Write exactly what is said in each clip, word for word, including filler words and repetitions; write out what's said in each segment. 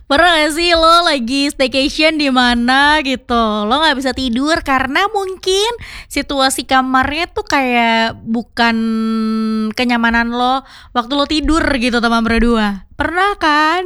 Pernah gak sih lo lagi staycation di mana gitu, lo nggak bisa tidur karena mungkin situasi kamarnya tuh kayak bukan kenyamanan lo waktu lo tidur gitu teman berdua, pernah kan?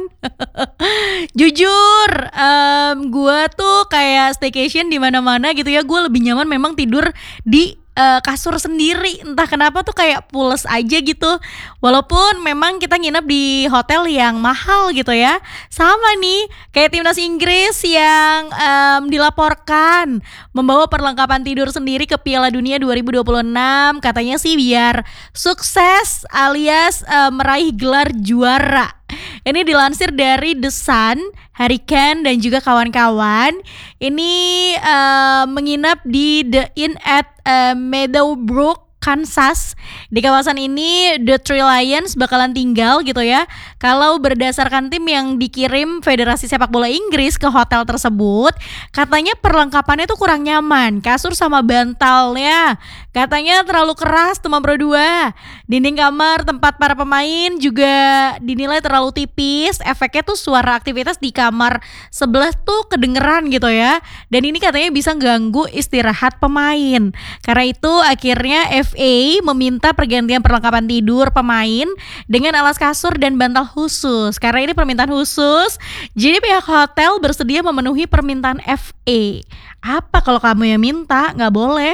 Jujur, mmm, gua tuh kayak staycation di mana-mana gitu ya, gua lebih nyaman memang tidur di, eee, kasur sendiri, entah kenapa tuh kayak pules aja gitu. Walaupun memang kita nginep di hotel yang mahal gitu ya. Sama nih, kayak timnas Inggris yang, mmm, dilaporkan membawa perlengkapan tidur sendiri ke Piala Dunia dua ribu dua puluh enam, katanya sih biar sukses alias, eee, meraih gelar juara. Ini dilansir dari The Sun, Harry Kane dan juga kawan-kawan. Ini, eee, menginap di The Inn at, eee, Meadowbrook, Kansas. Di kawasan ini The Three Lions bakalan tinggal gitu ya. Kalau berdasarkan tim yang dikirim Federasi Sepak Bola Inggris ke hotel tersebut, katanya perlengkapannya tuh kurang nyaman, kasur sama bantalnya katanya terlalu keras teman berdua. Dinding kamar tempat para pemain juga dinilai terlalu tipis, efeknya tuh suara aktivitas di kamar sebelah tuh kedengeran gitu ya. Dan ini katanya bisa ganggu istirahat pemain. Karena itu akhirnya F A meminta pergantian perlengkapan tidur pemain dengan alas kasur dan bantal khusus. Karena ini permintaan khusus, jadi pihak hotel bersedia memenuhi permintaan F A. Apa kalau kamu yang minta? Nggak boleh.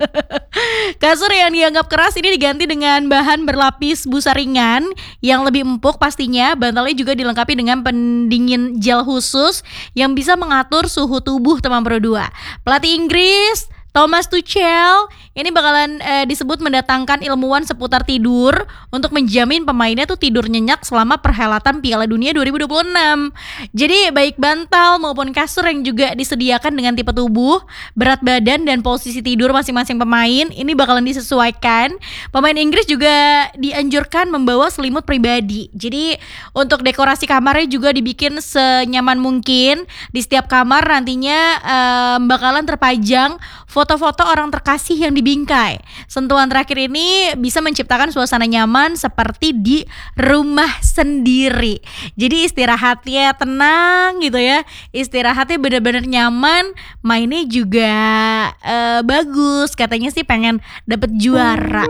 Kasur yang dianggap keras ini diganti dengan bahan berlapis busa ringan yang lebih empuk pastinya. Bantalnya juga dilengkapi dengan pendingin gel khusus yang bisa mengatur suhu tubuh teman berdua. Pelatih Inggris Thomas Tuchel ini bakalan eh, disebut mendatangkan ilmuwan seputar tidur untuk menjamin pemainnya tuh tidur nyenyak selama perhelatan Piala Dunia dua ribu dua puluh enam. Jadi baik bantal maupun kasur yang juga disediakan dengan tipe tubuh, berat badan dan posisi tidur masing-masing pemain ini bakalan disesuaikan. Pemain Inggris juga dianjurkan membawa selimut pribadi. Jadi untuk dekorasi kamarnya juga dibikin senyaman mungkin. Di setiap kamar nantinya eh, bakalan terpajang foto-foto orang terkasih yang dibingkai. Sentuhan terakhir ini bisa menciptakan suasana nyaman seperti di rumah sendiri. Jadi istirahatnya tenang gitu ya. Istirahatnya benar-benar nyaman. Mainnya juga uh, bagus. Katanya sih pengen dapet juara.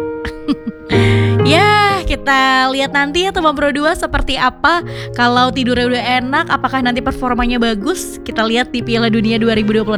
Ya, kita lihat nanti ya teman Pro dua seperti apa. Kalau tidurnya udah enak, apakah nanti performanya bagus? Kita lihat di Piala Dunia dua ribu dua puluh enam.